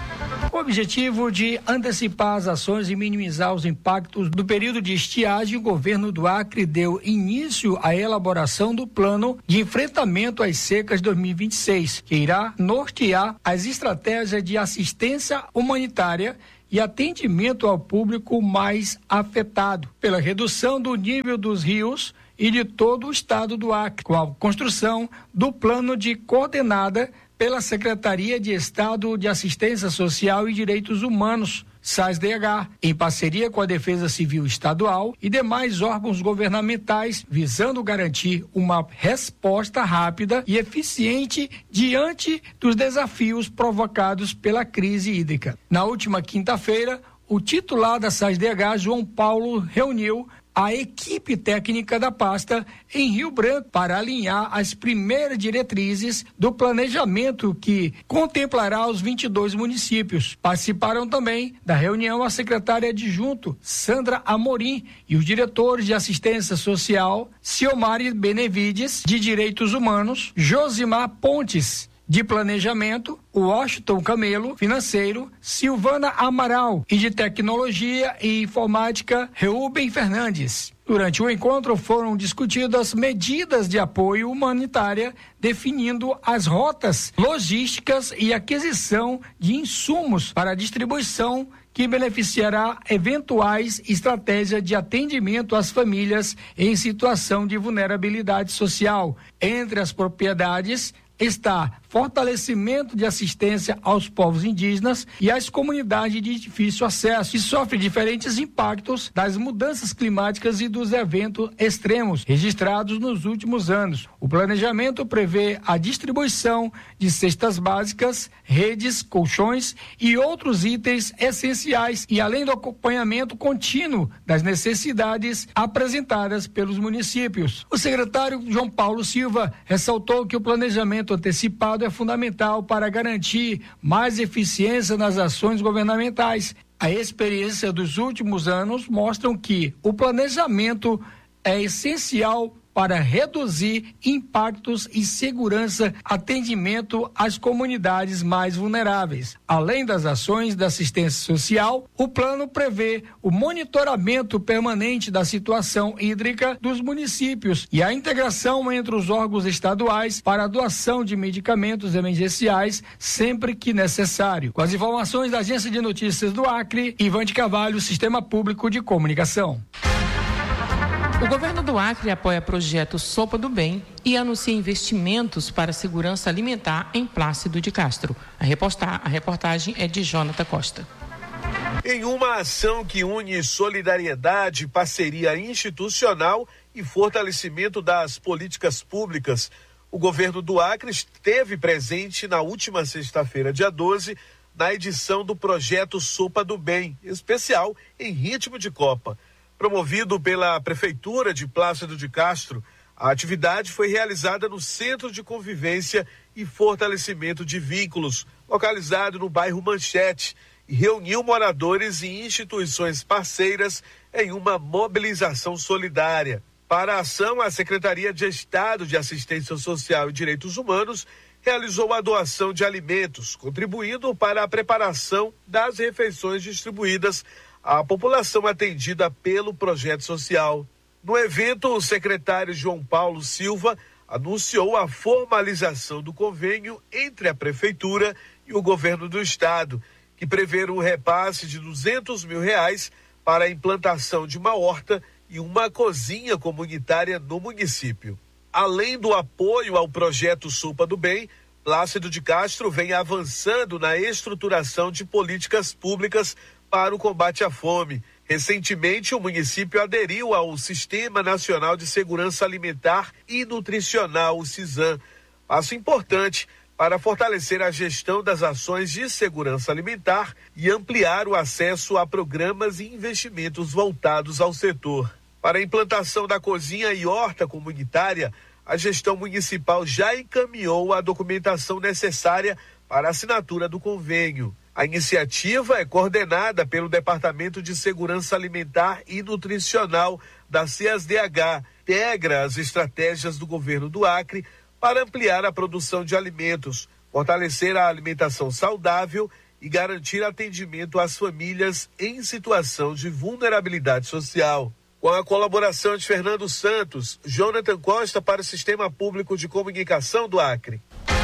O objetivo de antecipar as ações e minimizar os impactos do período de estiagem, o governo do Acre deu início à elaboração do Plano de Enfrentamento às Secas 2026, que irá nortear as estratégias de assistência humanitária e atendimento ao público mais afetado pela redução do nível dos rios e de todo o estado do Acre, com a construção do plano de coordenada pela Secretaria de Estado de Assistência Social e Direitos Humanos, SASDH, em parceria com a Defesa Civil Estadual e demais órgãos governamentais, visando garantir uma resposta rápida e eficiente diante dos desafios provocados pela crise hídrica. Na última quinta-feira, o titular da SASDH, João Paulo, reuniu a equipe técnica da pasta em Rio Branco para alinhar as primeiras diretrizes do planejamento que contemplará os 22 municípios. Participaram também da reunião a secretária adjunto Sandra Amorim e os diretores de assistência social Ciomari Benevides, de Direitos Humanos, Josimar Pontes, de Planejamento, Washington Camelo, Financeiro, Silvana Amaral, e de Tecnologia e Informática, Reuben Fernandes. Durante o encontro foram discutidas medidas de apoio humanitária, definindo as rotas logísticas e aquisição de insumos para a distribuição que beneficiará eventuais estratégias de atendimento às famílias em situação de vulnerabilidade social. Entre as propriedades está fortalecimento de assistência aos povos indígenas e às comunidades de difícil acesso, que sofrem diferentes impactos das mudanças climáticas e dos eventos extremos registrados nos últimos anos. O planejamento prevê a distribuição de cestas básicas, redes, colchões e outros itens essenciais, e além do acompanhamento contínuo das necessidades apresentadas pelos municípios. O secretário João Paulo Silva ressaltou que o planejamento antecipado é fundamental para garantir mais eficiência nas ações governamentais. A experiência dos últimos anos mostram que o planejamento é essencial para reduzir impactos e segurança, atendimento às comunidades mais vulneráveis. Além das ações da assistência social, o plano prevê o monitoramento permanente da situação hídrica dos municípios e a integração entre os órgãos estaduais para a doação de medicamentos emergenciais sempre que necessário. Com as informações da Agência de Notícias do Acre, Ivan de Carvalho, Sistema Público de Comunicação. O governo do Acre apoia o projeto Sopa do Bem e anuncia investimentos para a segurança alimentar em Plácido de Castro. A reportagem é de Jonathan Costa. Em uma ação que une solidariedade, parceria institucional e fortalecimento das políticas públicas, o governo do Acre esteve presente na última sexta-feira, dia 12, na edição do projeto Sopa do Bem, especial em ritmo de Copa. Promovido pela Prefeitura de Plácido de Castro, a atividade foi realizada no Centro de Convivência e Fortalecimento de Vínculos, localizado no bairro Manchete, e reuniu moradores e instituições parceiras em uma mobilização solidária. Para a ação, a Secretaria de Estado de Assistência Social e Direitos Humanos realizou a doação de alimentos, contribuindo para a preparação das refeições distribuídas à população atendida pelo projeto social. No evento, o secretário João Paulo Silva anunciou a formalização do convênio entre a Prefeitura e o Governo do Estado, que prevê um repasse de R$200 mil para a implantação de uma horta e uma cozinha comunitária no município. Além do apoio ao projeto Sopa do Bem, Plácido de Castro vem avançando na estruturação de políticas públicas para o combate à fome. Recentemente, o município aderiu ao Sistema Nacional de Segurança Alimentar e Nutricional, o SISAN, passo importante para fortalecer a gestão das ações de segurança alimentar e ampliar o acesso a programas e investimentos voltados ao setor. Para a implantação da cozinha e horta comunitária, a gestão municipal já encaminhou a documentação necessária para a assinatura do convênio. A iniciativa é coordenada pelo Departamento de Segurança Alimentar e Nutricional da CEASDH, integra as estratégias do governo do Acre para ampliar a produção de alimentos, fortalecer a alimentação saudável e garantir atendimento às famílias em situação de vulnerabilidade social. Com a colaboração de Fernando Santos, Jonathan Costa para o Sistema Público de Comunicação do Acre.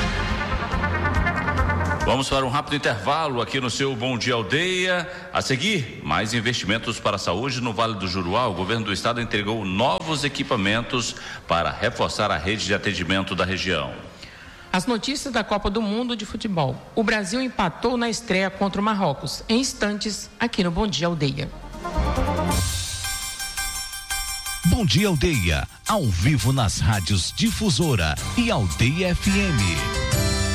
Vamos para um rápido intervalo aqui no seu Bom Dia Aldeia. A seguir, mais investimentos para a saúde no Vale do Juruá. O governo do estado entregou novos equipamentos para reforçar a rede de atendimento da região. As notícias da Copa do Mundo de Futebol. O Brasil empatou na estreia contra o Marrocos. Em instantes, aqui no Bom Dia Aldeia. Bom Dia Aldeia, ao vivo nas rádios Difusora e Aldeia FM.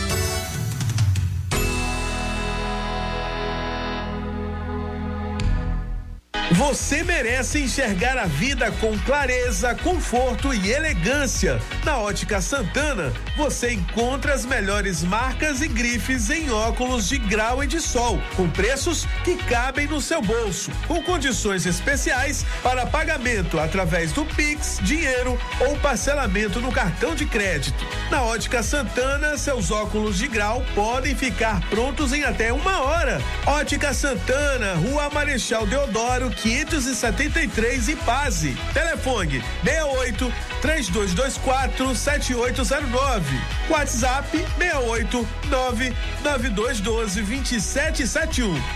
Você merece enxergar a vida com clareza, conforto e elegância. Na Ótica Santana, você encontra as melhores marcas e grifes em óculos de grau e de sol, com preços que cabem no seu bolso, com condições especiais para pagamento através do Pix, dinheiro ou parcelamento no cartão de crédito. Na Ótica Santana, seus óculos de grau podem ficar prontos em até 1 hora. Ótica Santana, Rua Marechal Deodoro, 573 Ipaze. Telefone 68-3224-7809. WhatsApp 689-9212-2771.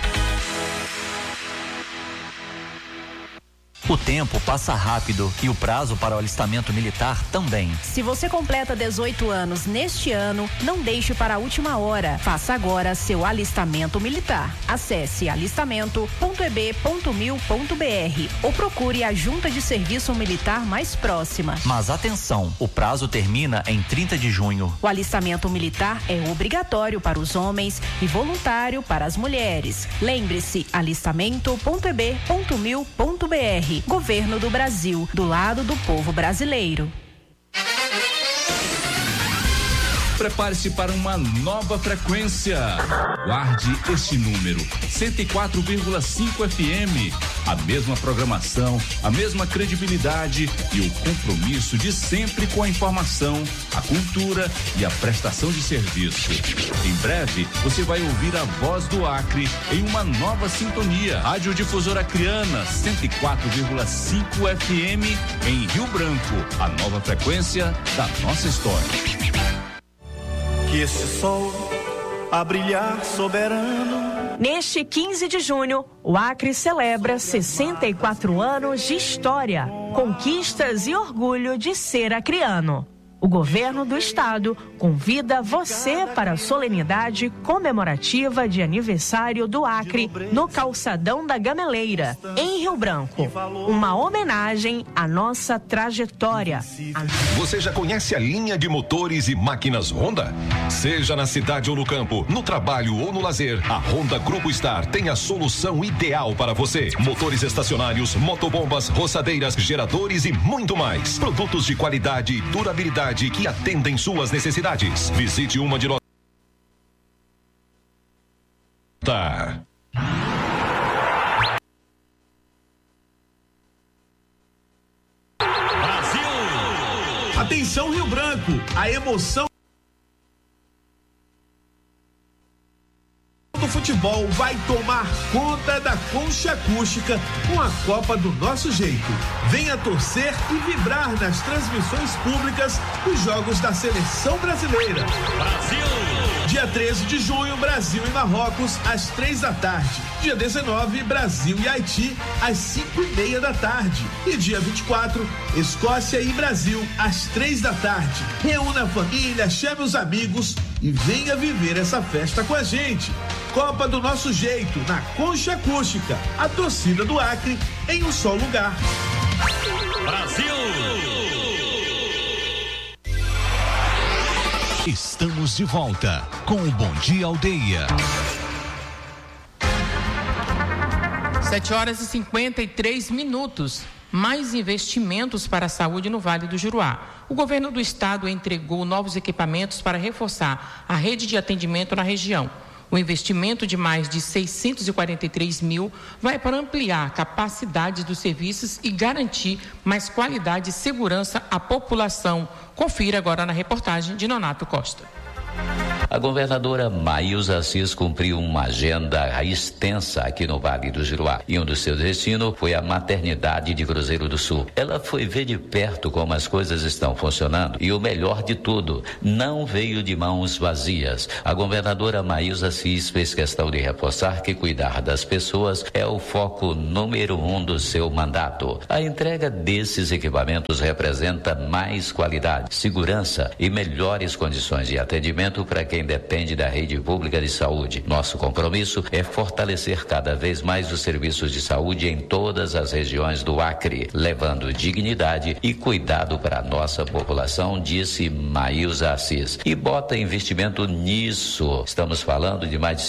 O tempo passa rápido e o prazo para o alistamento militar também. Se você completa 18 anos neste ano, não deixe para a última hora. Faça agora seu alistamento militar. Acesse alistamento.eb.mil.br ou procure a junta de serviço militar mais próxima. Mas atenção, o prazo termina em 30 de junho. O alistamento militar é obrigatório para os homens e voluntário para as mulheres. Lembre-se, alistamento.eb.mil.br. Governo do Brasil, do lado do povo brasileiro. Prepare-se para uma nova frequência. Guarde este número, 104,5 FM. A mesma programação, a mesma credibilidade e o compromisso de sempre com a informação, a cultura e a prestação de serviço. Em breve, você vai ouvir a voz do Acre em uma nova sintonia. Rádio Difusora Acreana, 104,5 FM em Rio Branco. A nova frequência da nossa história. Que este sol a brilhar soberano. Neste 15 de junho, o Acre celebra 64 anos de história, conquistas e orgulho de ser acreano. O governo do estado convida você para a solenidade comemorativa de aniversário do Acre no Calçadão da Gameleira, em Rio Branco. Uma homenagem à nossa trajetória. Você já conhece a linha de motores e máquinas Honda? Seja na cidade ou no campo, no trabalho ou no lazer, a Honda Grupo Star tem a solução ideal para você. Motores estacionários, motobombas, roçadeiras, geradores e muito mais. Produtos de qualidade e durabilidade que atendem suas necessidades. Visite uma de nossas. Tá. Brasil! Atenção, Rio Branco, a emoção do futebol vai tomar conta da concha acústica com a Copa do Nosso Jeito. Venha torcer e vibrar nas transmissões públicas dos jogos da Seleção Brasileira. Brasil! Dia 13 de junho, Brasil e Marrocos, às 3h. Dia 19, Brasil e Haiti, às 5:30. E dia 24, Escócia e Brasil, às 3h. Reúna a família, chame os amigos e venha viver essa festa com a gente. Copa do Nosso Jeito, na Concha Acústica. A torcida do Acre em um só lugar. Brasil! Estamos de volta com o Bom Dia Aldeia. 7h53. Mais investimentos para a saúde no Vale do Juruá. O governo do estado entregou novos equipamentos para reforçar a rede de atendimento na região. O investimento de mais de 643 mil vai para ampliar a capacidade dos serviços e garantir mais qualidade e segurança à população. Confira agora na reportagem de Nonato Costa. A governadora Maísa Assis cumpriu uma agenda extensa aqui no Vale do Juruá e um dos seus destinos foi a maternidade de Cruzeiro do Sul. Ela foi ver de perto como as coisas estão funcionando e o melhor de tudo, não veio de mãos vazias. A governadora Maísa Assis fez questão de reforçar que cuidar das pessoas é o foco número 1 do seu mandato. A entrega desses equipamentos representa mais qualidade, segurança e melhores condições de atendimento para quem depende da rede pública de saúde. Nosso compromisso é fortalecer cada vez mais os serviços de saúde em todas as regiões do Acre, levando dignidade e cuidado para a nossa população, disse Maísa Assis. E bota investimento nisso. Estamos falando de mais de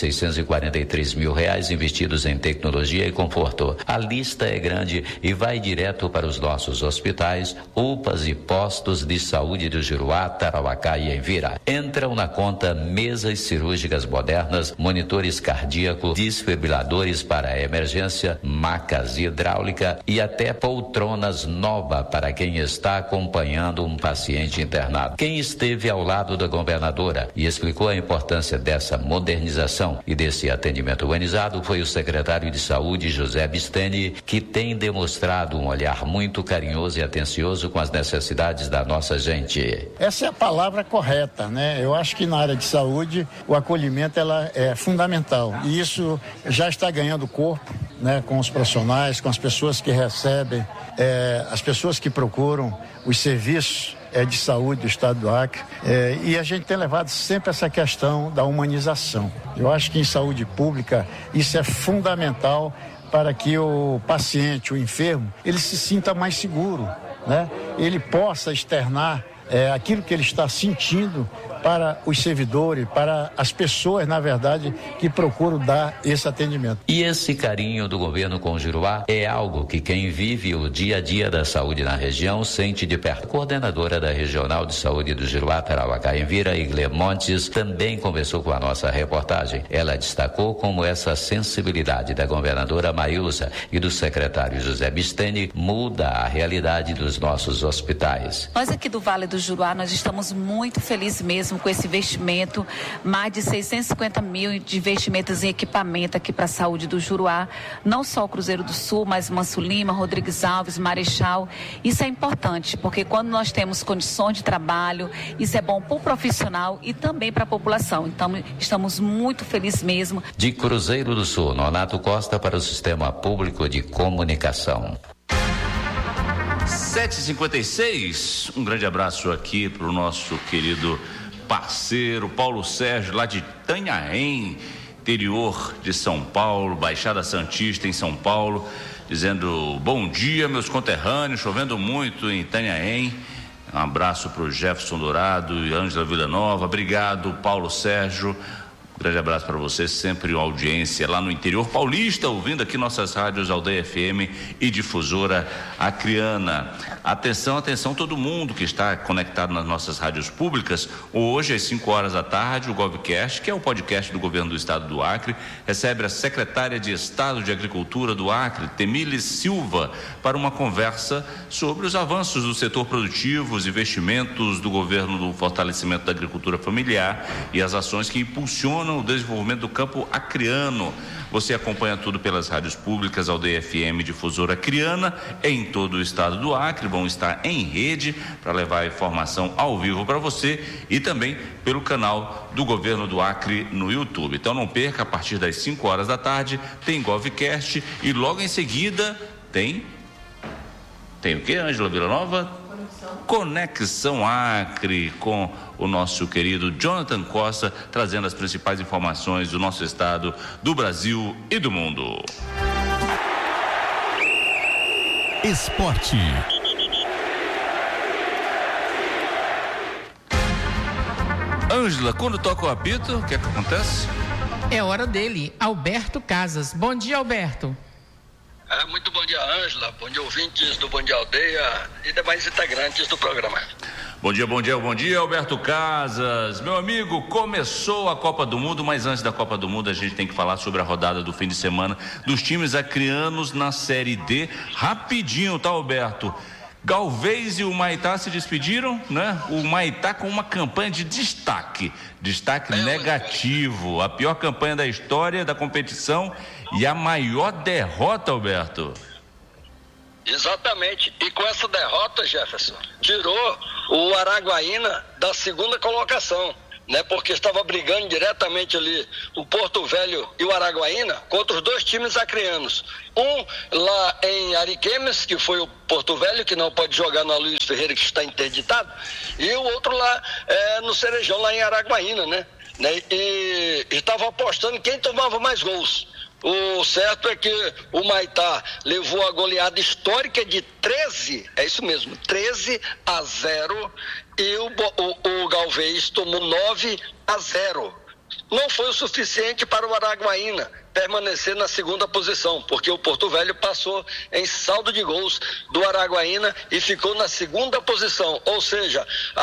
643 mil reais investidos em tecnologia e conforto. A lista é grande e vai direto para os nossos hospitais, UPAs e postos de saúde do Juruá, Tarauacá e Envira. Entram na conta mesas cirúrgicas modernas, monitores cardíacos, desfibriladores para emergência, macas hidráulica e até poltronas novas para quem está acompanhando um paciente internado. Quem esteve ao lado da governadora e explicou a importância dessa modernização e desse atendimento humanizado foi o secretário de Saúde, José Bisteni, que tem demonstrado um olhar muito carinhoso e atencioso com as necessidades da nossa gente. Essa é a palavra correta, né? Eu acho que na área de saúde, o acolhimento ela é fundamental e isso já está ganhando corpo, né, com os profissionais, com as pessoas que recebem, as pessoas que procuram os serviços de saúde do estado do Acre, e a gente tem levado sempre essa questão da humanização. Eu acho que em saúde pública isso é fundamental para que o paciente, o enfermo, ele se sinta mais seguro, né? Ele possa externar aquilo que ele está sentindo para os servidores, para as pessoas, na verdade, que procuram dar esse atendimento. E esse carinho do governo com o Juruá é algo que quem vive o dia a dia da saúde na região sente de perto. A coordenadora da Regional de Saúde do Juruá, Tarauacá, Envira, Igle Montes, também conversou com a nossa reportagem. Ela destacou como essa sensibilidade da governadora Maísa e do secretário José Bisteni muda a realidade dos nossos hospitais. Nós aqui do Vale do Juruá, nós estamos muito felizes mesmo com esse investimento, mais de 650 mil de investimentos em equipamento aqui para a saúde do Juruá, não só o Cruzeiro do Sul, mas Manso Lima, Rodrigues Alves, Marechal. Isso é importante, porque quando nós temos condições de trabalho, isso é bom para o profissional e também para a população. Então, estamos muito felizes mesmo. De Cruzeiro do Sul, Nonato Costa para o Sistema Público de Comunicação. 7h56, um grande abraço aqui para o nosso querido parceiro Paulo Sérgio, lá de Itanhaém, interior de São Paulo, Baixada Santista em São Paulo, dizendo bom dia meus conterrâneos, chovendo muito em Itanhaém. Um abraço para o Jefferson Dourado e Ângela Villanova. Obrigado, Paulo Sérgio. Grande abraço para você, sempre uma audiência lá no interior paulista, ouvindo aqui nossas rádios Aldeia FM e Difusora Acreana. Atenção, atenção todo mundo que está conectado nas nossas rádios públicas. Hoje, às 5 horas da tarde, o GovCast, que é o podcast do governo do estado do Acre, recebe a secretária de Estado de Agricultura do Acre, Temília Silva, para uma conversa sobre os avanços do setor produtivo, os investimentos do governo no fortalecimento da agricultura familiar e as ações que impulsionam o desenvolvimento do campo acreano. Você acompanha tudo pelas rádios públicas, Aldeia FM, Difusora Acreana, em todo o estado do Acre. Vão estar em rede para levar a informação ao vivo para você e também pelo canal do governo do Acre no YouTube. Então não perca, a partir das 5 horas da tarde tem GovCast e logo em seguida tem o que, Ângela Villanova? Conexão Acre, com o nosso querido Jonathan Costa, trazendo as principais informações do nosso estado, do Brasil e do mundo. Esporte. Ângela, quando toca o apito, o que é que acontece? É hora dele, Alberto Casas. Bom dia, Alberto. Muito bom dia, Ângela. Bom dia, ouvintes do Bom Dia Aldeia e demais integrantes do programa. Bom dia, Alberto Casas. Meu amigo, começou a Copa do Mundo, mas antes da Copa do Mundo a gente tem que falar sobre a rodada do fim de semana dos times acreanos na Série D. Rapidinho, tá, Alberto? Galvez e o Maitá se despediram, né? O Maitá com uma campanha de destaque negativo, a pior campanha da história da competição e a maior derrota, Alberto. Exatamente, e com essa derrota, Jefferson, tirou o Araguaína da segunda colocação, né? Porque estava brigando diretamente ali o Porto Velho e o Araguaína contra os dois times acreanos. Um lá em Ariquemes, que foi o Porto Velho, que não pode jogar na Luiz Ferreira, que está interditado, e o outro lá no Cerejão, lá em Araguaína, né? E estava apostando quem tomava mais gols. O certo é que o Maitá levou a goleada histórica de 13-0 e o Galvez tomou 9-0. Não foi o suficiente para o Araguaína permanecer na segunda posição, porque o Porto Velho passou em saldo de gols do Araguaína e ficou na segunda posição, ou seja,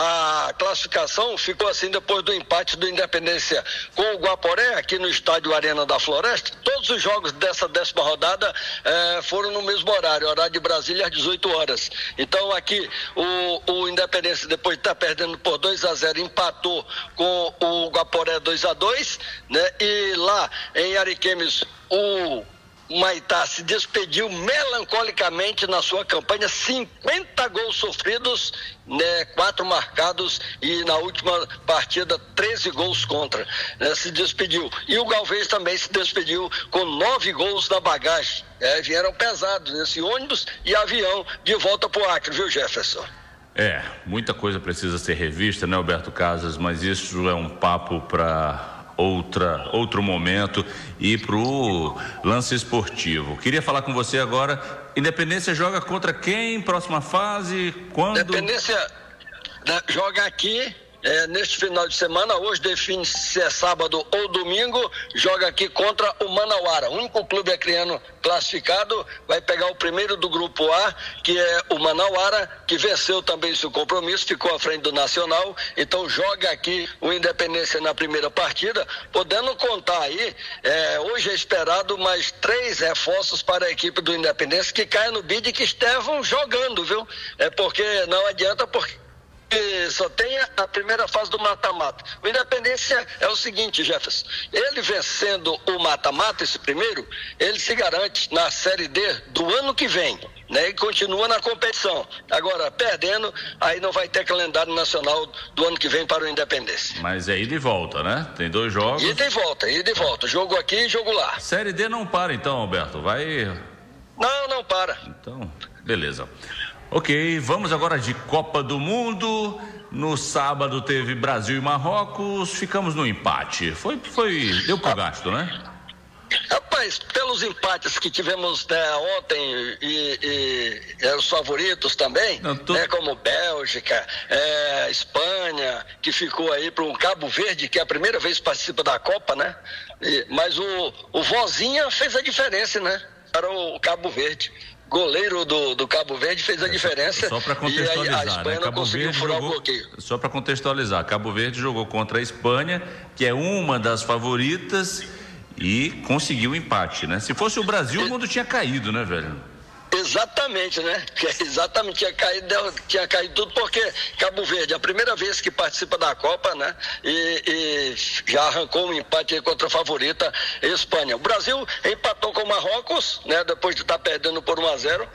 a classificação ficou assim depois do empate do Independência com o Guaporé, aqui no estádio Arena da Floresta. Todos os jogos dessa 10ª rodada foram no mesmo horário de Brasília às 18 horas. Então aqui o Independência, depois de estar perdendo por 2-0, empatou com o Guaporé 2-2, né? E lá em Ariquemes o Maitá se despediu melancolicamente na sua campanha, 50 gols sofridos, né, 4 marcados e na última partida 13 gols contra, né, se despediu. E o Galvez também se despediu com 9 gols na bagagem. Vieram pesados nesse ônibus e avião de volta para o Acre, viu, Jefferson? Muita coisa precisa ser revista, né, Alberto Casas, mas isso é um papo para outro momento e pro lance esportivo. Queria falar com você agora. Independência joga contra quem? Próxima fase? Quando? Independência joga aqui neste final de semana. Hoje define se é sábado ou domingo. Joga aqui contra o Manauara, o único clube acreano classificado. Vai pegar o primeiro do grupo A, que é o Manauara, que venceu também seu compromisso, ficou à frente do Nacional. Então joga aqui o Independência na primeira partida, podendo contar aí, hoje é esperado mais 3 reforços para a equipe do Independência, que caia no bid que estavam jogando, viu? Porque não adianta, porque só tem a primeira fase do mata-mata. O Independência é o seguinte, Jefferson, ele vencendo o mata-mata, esse primeiro, ele se garante na Série D do ano que vem, né? E continua na competição. Agora, perdendo, aí não vai ter calendário nacional do ano que vem para o Independência. Mas é ida e volta, né? Tem 2 jogos. Ida e volta. Jogo aqui e jogo lá. Série D não para então, Alberto, vai... Não para. Então, beleza. Ok, vamos agora de Copa do Mundo. No sábado teve Brasil e Marrocos, ficamos no empate. Deu pro gasto, né? Rapaz, pelos empates que tivemos ontem e os favoritos também, como Bélgica, Espanha, que ficou aí para um Cabo Verde, que é a primeira vez que participa da Copa, né? Mas o Vozinha fez a diferença, né? Para o Cabo Verde. Goleiro do Cabo Verde fez a diferença. Só para contextualizar, e a Espanha não conseguiu furar o bloqueio. Só para contextualizar, Cabo Verde jogou contra a Espanha, que é uma das favoritas, e conseguiu o empate, né? Se fosse o Brasil, o mundo tinha caído, né, velho? Exatamente, né? Exatamente, tinha caído tudo, porque Cabo Verde, a primeira vez que participa da Copa, né? E já arrancou um empate contra a favorita Espanha. O Brasil empatou com o Marrocos, né? Depois de estar perdendo por 1-0,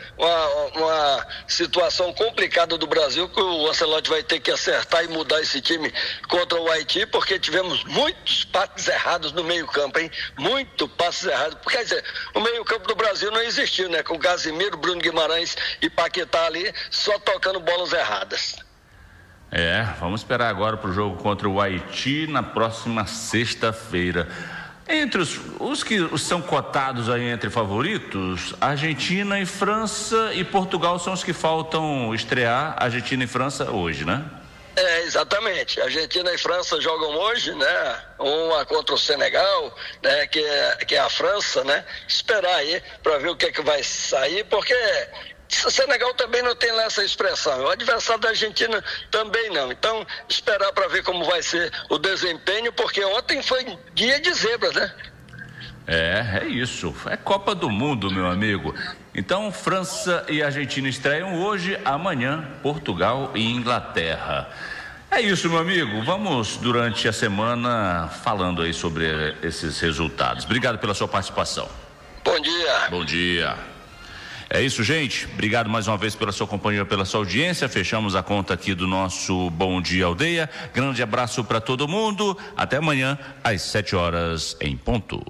uma situação complicada do Brasil, que o Ancelotti vai ter que acertar e mudar esse time contra o Haiti, porque tivemos muitos passes errados no meio campo, hein? Muito passes errados. Quer dizer, o meio campo do Brasil não existiu, né? Com o Casimiro, goleiro Bruno Guimarães e Paquetá ali, só tocando bolas erradas. Vamos esperar agora para o jogo contra o Haiti na próxima sexta-feira. Entre os que são cotados aí entre favoritos, Argentina e França e Portugal são os que faltam estrear. Argentina e França hoje, né? Exatamente. Argentina e França jogam hoje, né? Uma contra o Senegal, né? Que é a França, né? Esperar aí para ver o que é que vai sair, porque o Senegal também não tem lá essa expressão. O adversário da Argentina também não. Então, esperar para ver como vai ser o desempenho, porque ontem foi dia de zebra, né? É isso. É Copa do Mundo, meu amigo. Então, França e Argentina estreiam hoje, amanhã, Portugal e Inglaterra. É isso, meu amigo. Vamos, durante a semana, falando aí sobre esses resultados. Obrigado pela sua participação. Bom dia. Bom dia. É isso, gente. Obrigado mais uma vez pela sua companhia, pela sua audiência. Fechamos a conta aqui do nosso Bom Dia Aldeia. Grande abraço para todo mundo. Até amanhã, às 7h em ponto.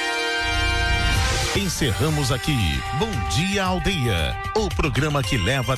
Encerramos aqui Bom Dia Aldeia, o programa que leva